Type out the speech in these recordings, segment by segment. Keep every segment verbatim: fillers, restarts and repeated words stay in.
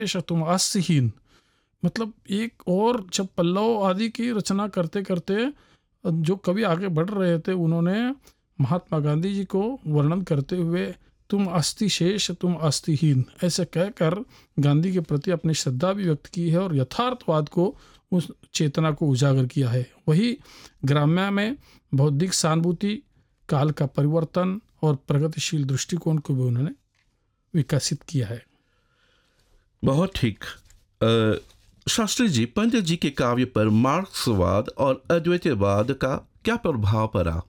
तुम आस्तिहीन, मतलब एक और जब पल्लव आदि की रचना करते करते जो कवि आगे बढ़ रहे थे उन्होंने महात्मा गांधी जी को वर्णन करते हुए तुम अस्थि शेष तुम अस्थिहीन ऐसे कहकर गांधी के प्रति अपनी श्रद्धा भी व्यक्त की है और यथार्थवाद को, उस चेतना को उजागर किया है। वही ग्राम्य में बौद्धिक सहानुभूति, काल का परिवर्तन और प्रगतिशील दृष्टिकोण को भी उन्होंने विकसित किया है। बहुत ठीक। अ, शास्त्री जी, पंत जी के काव्य पर मार्क्सवाद और अद्वैतवाद का क्या प्रभाव पड़ा?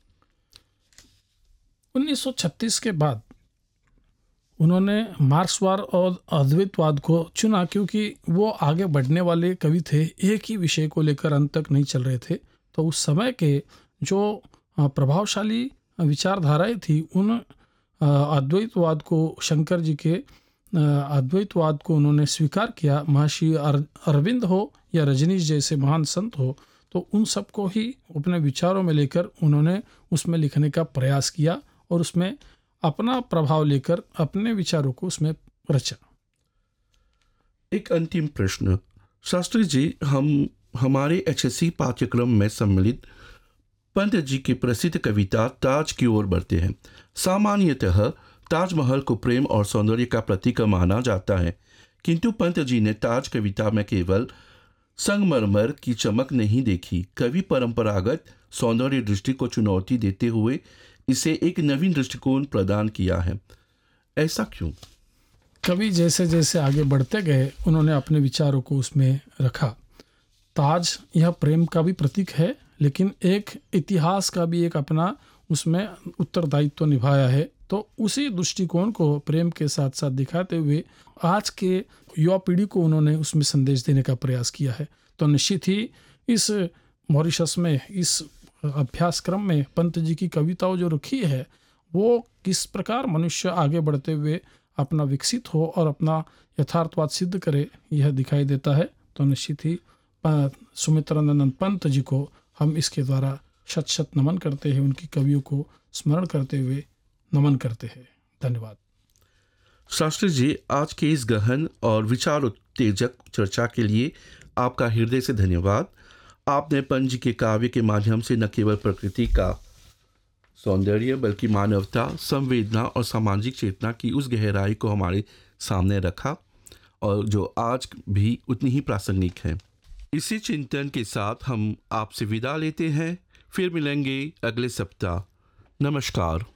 उन्नीस सौ छत्तीस के बाद उन्होंने मार्क्सवाद और अद्वैतवाद को चुना क्योंकि वो आगे बढ़ने वाले कवि थे, एक ही विषय को लेकर अंत तक नहीं चल रहे थे। तो उस समय के जो प्रभावशाली विचारधाराएं थी उन अद्वैतवाद को, शंकर जी के अद्वैतवाद को उन्होंने स्वीकार किया। महर्षि अरविंद हो या रजनीश जैसे महान संत हो, तो उन सबको ही अपने विचारों में लेकर उन्होंने उसमें लिखने का प्रयास किया और उसमें अपना प्रभाव लेकर अपने विचारों को उसमें रचा। एक अंतिम प्रश्न शास्त्री जी, हम हमारे एचएससी पाठ्यक्रम में सम्मिलित पंत जी की प्रसिद्ध कविता ताज की ओर बढ़ते हैं। सामान्यतः ताजमहल को प्रेम और सौंदर्य का प्रतीक माना जाता है, किंतु पंत जी ने ताज कविता में केवल संगमरमर की चमक नहीं देखी। कवि परंपरागत सौंदर्य दृष्टि को चुनौती देते हुए इसे एक नवीन दृष्टिकोण प्रदान किया है। ऐसा क्यों? कवि जैसे जैसे आगे बढ़ते गए उन्होंने अपने विचारों को उसमें रखा। ताज यह प्रेम का भी प्रतीक है, लेकिन एक इतिहास का भी एक अपना उसमें उत्तरदायित्व निभाया है। तो उसी दृष्टिकोण को प्रेम के साथ साथ दिखाते हुए आज के युवा पीढ़ी को उन्होंने उसमें संदेश देने का प्रयास किया है। तो निश्चित ही इस मॉरिशस में, इस अभ्यासक्रम में पंत जी की कविताओं जो रखी है वो किस प्रकार मनुष्य आगे बढ़ते हुए अपना विकसित हो और अपना यथार्थवाद सिद्ध करे, यह दिखाई देता है। तो निश्चित ही सुमित्रानंद पंत जी को हम इसके द्वारा शत शत नमन करते हैं, उनकी कवियों को स्मरण करते हुए नमन करते हैं। धन्यवाद। शास्त्री जी, आज के इस गहन और विचार उत्तेजक चर्चा के लिए आपका हृदय से धन्यवाद। आपने पंत जी के काव्य के माध्यम से न केवल प्रकृति का सौंदर्य बल्कि मानवता, संवेदना और सामाजिक चेतना की उस गहराई को हमारे सामने रखा और जो आज भी उतनी ही प्रासंगिक है। इसी चिंतन के साथ हम आपसे विदा लेते हैं। फिर मिलेंगे अगले सप्ताह। नमस्कार।